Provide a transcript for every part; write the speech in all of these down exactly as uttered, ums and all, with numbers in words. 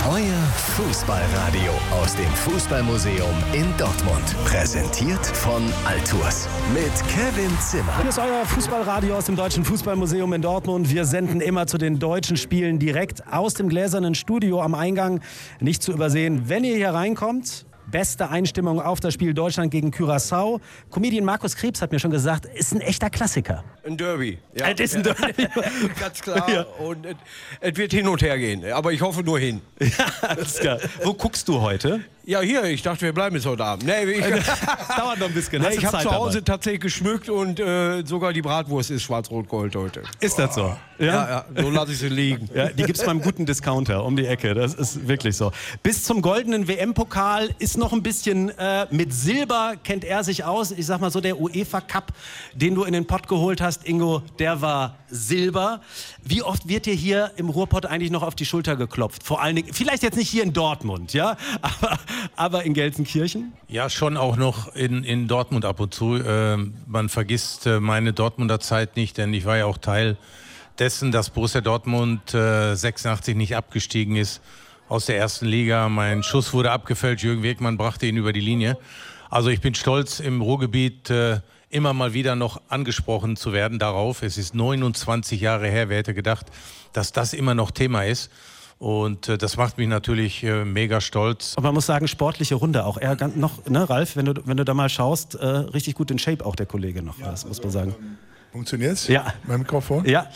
Euer Fußballradio aus dem Fußballmuseum in Dortmund. Präsentiert von Altours. Mit Kevin Zimmer. Hier ist euer Fußballradio aus dem Deutschen Fußballmuseum in Dortmund. Wir senden immer zu den deutschen Spielen direkt aus dem gläsernen Studio am Eingang. Nicht zu übersehen, wenn ihr hier reinkommt. Beste Einstimmung auf das Spiel Deutschland gegen Curaçao. Comedian Markus Krebs hat mir schon gesagt, ist ein echter Klassiker. Ein Derby. Ja, es ist ein Derby. Ganz klar. Ja. Und es, es wird hin und her gehen. Aber ich hoffe nur hin. Ja, alles klar. Wo guckst du heute? Ja, hier. Ich dachte, wir bleiben jetzt heute Abend. Nee, ich, dauert noch ein bisschen. Nee, ich habe zu Hause dabei tatsächlich geschmückt und äh, sogar die Bratwurst ist schwarz-rot-gold heute. Ist das so? Ja, ja, ja, so lasse ich sie liegen. Ja, die gibt es beim guten Discounter um die Ecke. Das ist wirklich so. Bis zum goldenen W M-Pokal ist noch ein bisschen äh, mit Silber kennt er sich aus. Ich sag mal so, der UEFA Cup, den du in den Pott geholt hast, Ingo, der war Silber. Wie oft wird dir hier im Ruhrpott eigentlich noch auf die Schulter geklopft? Vor allen Dingen, vielleicht jetzt nicht hier in Dortmund, ja, aber, aber in Gelsenkirchen? Ja, schon auch noch in, in Dortmund ab und zu. Äh, man vergisst äh, meine Dortmunder Zeit nicht, denn ich war ja auch Teil dessen, dass Borussia Dortmund äh, sechsundachtzig nicht abgestiegen ist aus der ersten Liga. Mein Schuss wurde abgefälscht, Jürgen Wegmann brachte ihn über die Linie. Also ich bin stolz, im Ruhrgebiet äh, immer mal wieder noch angesprochen zu werden darauf. Es ist neunundzwanzig Jahre her, wer hätte gedacht, dass das immer noch Thema ist. Und äh, das macht mich natürlich äh, mega stolz. Und man muss sagen, sportliche Runde auch. Er ganz noch, ne, Ralf, wenn du, wenn du da mal schaust, äh, richtig gut in Shape auch der Kollege noch. Ja, das muss man sagen. Funktioniert's? Ja. Mein Mikrofon? Ja.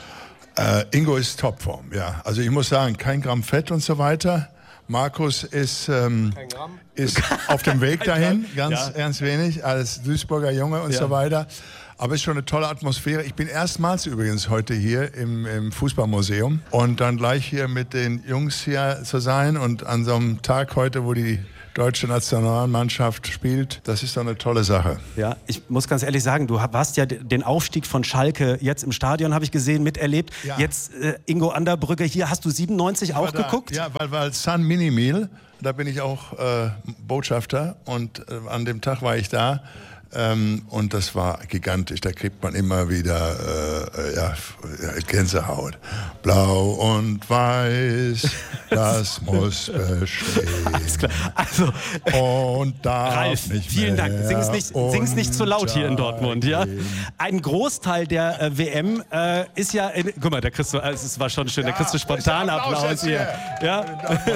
Äh, Ingo ist Topform, ja. Also ich muss sagen, kein Gramm Fett und so weiter. Markus ist, ähm, ist auf dem Weg dahin, ganz, ja. ganz wenig, als Duisburger Junge und ja. so weiter. Aber es ist schon eine tolle Atmosphäre. Ich bin erstmals übrigens heute hier im, im Fußballmuseum und dann gleich hier mit den Jungs hier zu sein und an so einem Tag heute, wo die deutsche Nationalmannschaft spielt, das ist doch eine tolle Sache. Ja, ich muss ganz ehrlich sagen, du warst ja den Aufstieg von Schalke jetzt im Stadion, habe ich gesehen, miterlebt. Ja. Jetzt äh, Ingo an der Brücke hier, hast du siebenundneunzig ich auch da, geguckt? Ja, weil, weil San Minimil, da bin ich auch äh, Botschafter und äh, an dem Tag war ich da. Ähm, und das war gigantisch, da kriegt man immer wieder äh, ja, Gänsehaut. Blau und weiß, das muss bestehen. Alles klar. Also, und darf Ralf, nicht vielen mehr Dank. Sing es nicht, sing's nicht zu laut hier in Dortmund. Ja? Ein Großteil der äh, W M äh, ist ja, in, guck mal, da kriegst du, also, es war schon schön, ja, da kriegst du spontan Applaus, Applaus hier. Ja?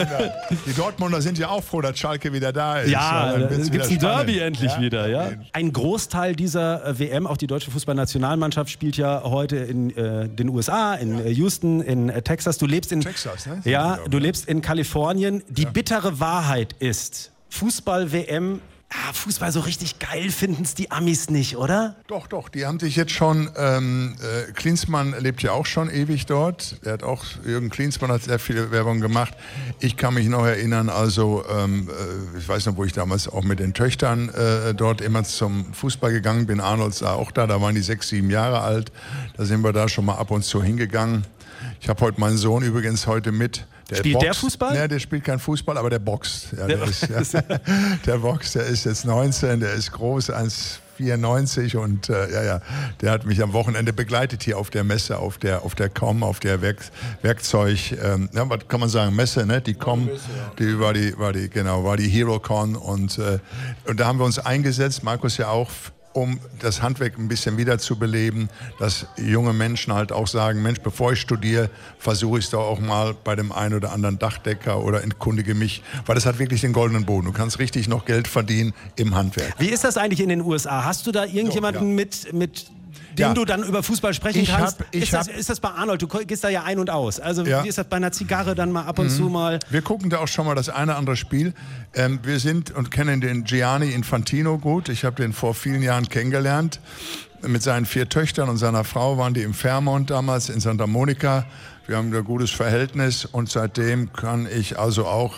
Die Dortmunder sind ja auch froh, dass Schalke wieder da ist. Ja, da gibt es ein Derby endlich ja? wieder. Ja? Ein Großteil dieser äh, W M, auch die deutsche Fußballnationalmannschaft spielt ja heute in äh, den U S A, in äh, Houston, in äh, Texas. Du lebst in Texas, ne? Ja, du lebst in Kalifornien. Die ja. bittere Wahrheit ist, Fußball-W M, ah, Fußball so richtig geil finden es die Amis nicht, oder? Doch, doch, die haben sich jetzt schon, ähm, äh, Klinsmann lebt ja auch schon ewig dort. Er hat auch, Jürgen Klinsmann hat sehr viele Werbung gemacht. Ich kann mich noch erinnern, also ähm, äh, ich weiß noch, wo ich damals auch mit den Töchtern äh, dort immer zum Fußball gegangen bin. Arnold war auch da, da waren die sechs, sieben Jahre alt. Da sind wir da schon mal ab und zu hingegangen. Ich habe heute meinen Sohn übrigens heute mit. Der spielt boxt. der Fußball? Nee, der spielt kein Fußball, aber der boxt. Ja, der, ist, ja, der boxt, der ist jetzt neunzehn, der ist groß, eins Komma vierundneunzig und äh, ja, ja, der hat mich am Wochenende begleitet hier auf der Messe, auf der auf der Com, auf der Werk, Werkzeug, ähm, ja, was kann man sagen, Messe, ne? Die Com, die war die, war die, genau, war die HeroCon und, äh, und da haben wir uns eingesetzt, Markus ja auch, um das Handwerk ein bisschen wiederzubeleben, dass junge Menschen halt auch sagen, Mensch, bevor ich studiere, versuche ich es doch auch mal bei dem einen oder anderen Dachdecker oder entkundige mich, weil das hat wirklich den goldenen Boden. Du kannst richtig noch Geld verdienen im Handwerk. Wie ist das eigentlich in den U S A? Hast du da irgendjemanden so, ja. mit, mit den ja. du dann über Fußball sprechen ich kannst? Hab, ich ist, das, hab, ist das bei Arnold? Du gehst da ja ein und aus. Also ja. wie ist das bei einer Zigarre dann mal ab und mhm. zu mal? Wir gucken da auch schon mal das eine oder andere Spiel. Ähm, wir sind und kennen den Gianni Infantino gut. Ich habe den vor vielen Jahren kennengelernt. Mit seinen vier Töchtern und seiner Frau waren die im Fairmont damals in Santa Monica. Wir haben ein gutes Verhältnis und seitdem kann ich also auch...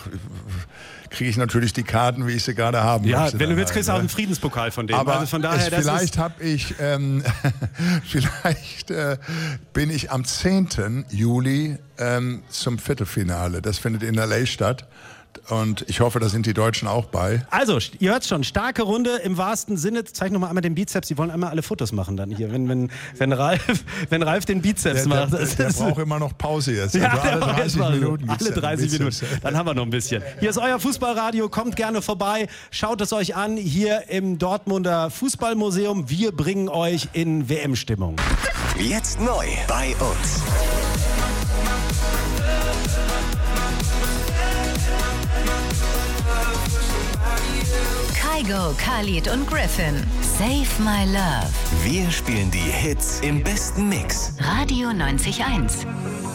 kriege ich natürlich die Karten, wie ich sie gerade haben ja, möchte. Ja, wenn du willst, kriegst du halt, auch einen Friedenspokal von dem. Aber also von daher, es, vielleicht habe ich, ähm, vielleicht äh, bin ich am zehnten Juli ähm, zum Viertelfinale. Das findet in L A statt. Und ich hoffe, da sind die Deutschen auch bei. Also, ihr hört schon, starke Runde im wahrsten Sinne. Zeig noch mal einmal den Bizeps. Die wollen einmal alle Fotos machen dann hier, wenn, wenn, wenn, Ralf, wenn Ralf den Bizeps Der, macht. der, der braucht immer noch Pause jetzt. Ja, also alle dreißig Minuten. So. Alle dreißig Minuten. Bizeps. Dann haben wir noch ein bisschen. Hier ist euer Fußballradio. Kommt gerne vorbei. Schaut es euch an hier im Dortmunder Fußballmuseum. Wir bringen euch in W M-Stimmung. Jetzt neu bei uns. Kygo, Khalid und Griffin. Save My Love. Wir spielen die Hits im besten Mix. Radio neunzig Komma eins.